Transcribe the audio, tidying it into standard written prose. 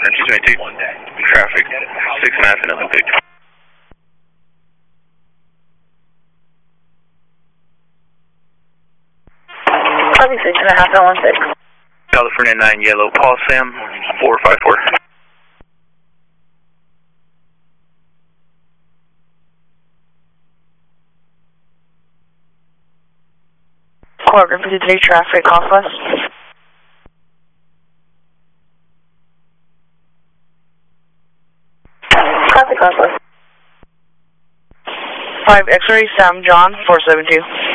222. Traffic, 6 Math and Olympic. Copy 6.5 Olympic. California 9 Yellow, Paul Sam, 454. Quadrant 53 traffic off west. Traffic off west. 5 X-ray Sam John 472.